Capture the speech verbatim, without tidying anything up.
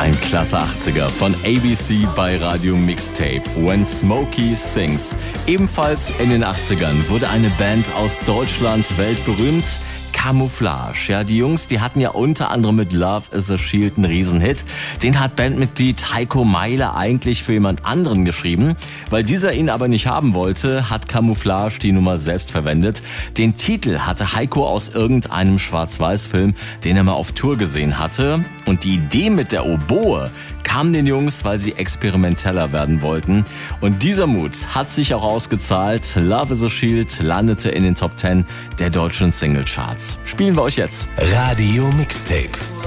Ein klasse achtziger von A B C bei Radio Mixtape. When Smokey Sings. Ebenfalls in den achtzigern wurde eine Band aus Deutschland weltberühmt. Camouflage. Ja, die Jungs, die hatten ja unter anderem mit Love is a Shield einen Riesenhit. Den hat Bandmitglied Heiko Meile eigentlich für jemand anderen geschrieben. Weil dieser ihn aber nicht haben wollte, hat Camouflage die Nummer selbst verwendet. Den Titel hatte Heiko aus irgendeinem Schwarz-Weiß-Film, den er mal auf Tour gesehen hatte. Und die Idee mit der Oboe kam den Jungs, weil sie experimenteller werden wollten. Und dieser Mut hat sich auch ausgezahlt. Love is a Shield landete in den Top zehn der deutschen Singlecharts. Spielen wir euch jetzt. Radio Mixtape.